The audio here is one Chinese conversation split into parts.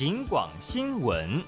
警广新闻。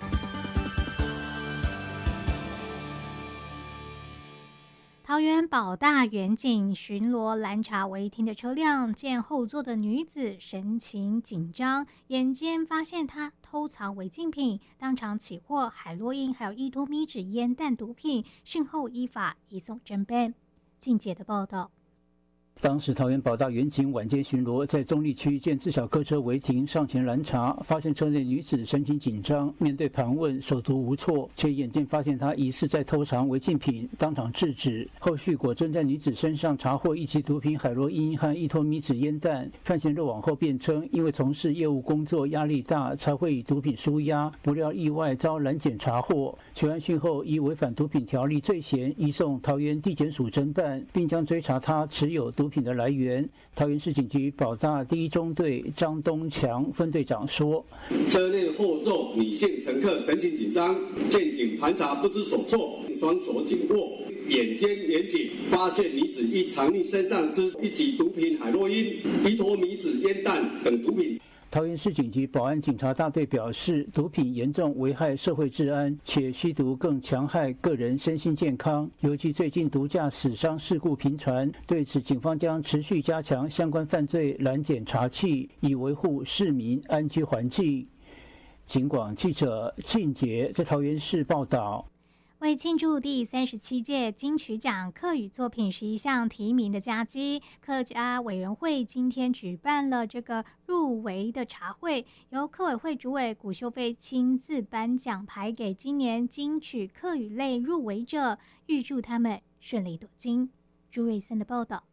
桃园保大远警巡逻拦查违停的车辆，见后座的女子神情紧张，眼尖发现她偷藏违禁品，当场起获海洛因还有1多米纸烟弹毒品，讯后依法移送侦办。静姐的报道。 当时桃园保大远警晚间巡逻，在中立区见自小客车违停，上前拦查，发现车内女子神情紧张，面对盘问手足无措，且眼见发现她疑似在偷藏违禁品，当场制止。后续果真在女子身上查获1级毒品海洛因和1托米纸烟弹。犯嫌落网后辩称，因为从事业务工作压力大，才会以毒品抒压，不料意外遭拦检查获。全案讯后依违反毒品条例罪嫌移送桃园地检署侦办，并将追查他持有毒品的来源。桃园市警局保大第1中队张东强分队长说：“ 车内后座女性乘客神情紧张，见警盘查不知所措，双手紧握，眼尖严谨，发现女子已藏匿身上之1级毒品海洛因、1托米纸烟弹等毒品。” 桃园市警局保安警察大队表示，毒品严重危害社会治安，且吸毒更戕害个人身心健康，尤其最近毒驾死伤事故频传。对此，警方将持续加强相关犯罪拦检查缉，以维护市民安居环境。警广记者静杰在桃园市报道。 为庆祝第37届金曲奖客语作品11项提名的佳绩，客家委员会今天举办了这个入围的茶会，由客委会主委古秀飞亲自颁奖牌给今年金曲客语类入围者，预祝他们顺利夺金。朱瑞森的报道。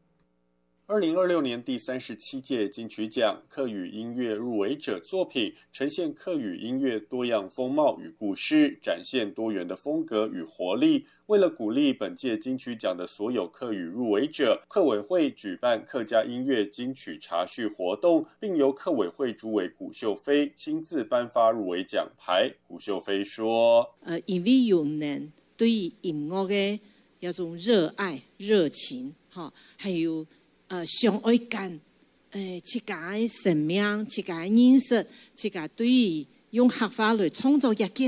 2026年第37届金曲奖客语音乐入围者作品呈现客语音乐多样风貌与故事，展现多元的风格与活力。为了鼓励本届金曲奖的所有客语入围者，客委会举办客家音乐金曲茶叙活动，并由客委会主委古秀飞亲自颁发入围奖牌。古秀飞说： 因为有人对音乐的那种热爱热情，还有相爱感，自家的生命，自家的认识，自家对于用合法来创造一件